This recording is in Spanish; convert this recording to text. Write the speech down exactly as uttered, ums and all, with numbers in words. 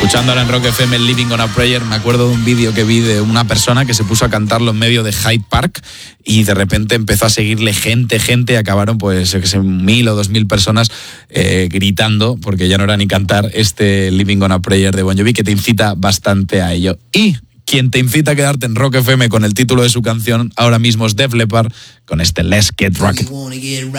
Escuchando ahora en Rock F M el Living on a Prayer, me acuerdo de un vídeo que vi de una persona que se puso a cantarlo en medio de Hyde Park y de repente empezó a seguirle gente, gente, y acabaron pues que sé, mil o dos mil personas eh, gritando, porque ya no era ni cantar este Living on a Prayer de Bon Jovi, que te incita bastante a ello. Y quien te incita a quedarte en Rock F M con el título de su canción ahora mismo es Def Leppard con este Let's Get Rocket.